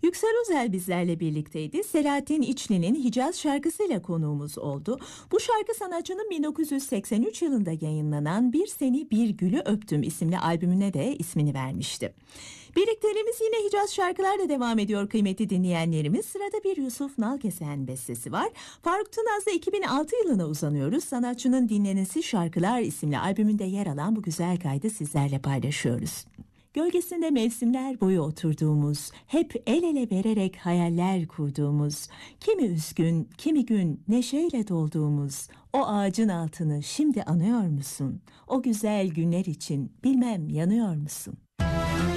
Yüksel Özel bizlerle birlikteydi. Selahattin İçli'nin Hicaz şarkısıyla konuğumuz oldu. Bu şarkı sanatçının 1983 yılında yayınlanan Bir Seni Bir Gülü Öptüm isimli albümüne de ismini vermişti. Birlikteliğimiz yine Hicaz şarkılarla devam ediyor kıymetli dinleyenlerimiz. Sırada bir Yusuf Nalkesen bestesi var. Faruk Tınaz'da 2006 yılına uzanıyoruz. Sanatçının Dinlenesi Şarkılar isimli albümünde yer alan bu güzel kaydı sizlerle paylaşıyoruz. Gölgesinde mevsimler boyu oturduğumuz, hep el ele vererek hayaller kurduğumuz, kimi üzgün, kimi gün neşeyle dolduğumuz, o ağacın altını şimdi anıyor musun? O güzel günler için bilmem yanıyor musun?